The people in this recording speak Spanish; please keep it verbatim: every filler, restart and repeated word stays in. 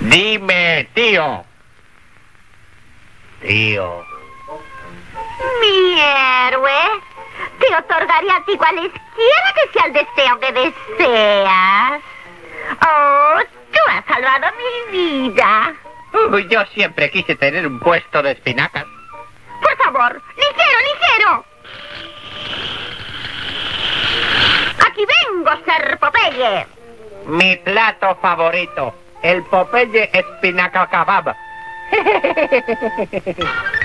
Dime, tío. Tío. Mi héroe, te otorgaré a ti cualesquiera que sea el deseo que deseas. Oh, tú has salvado mi vida. Uy, yo siempre quise tener un puesto de espinacas. Por favor, ligero, ligero. Aquí vengo, Ser Popeye. Mi plato favorito, el Popeye espinaca kebab.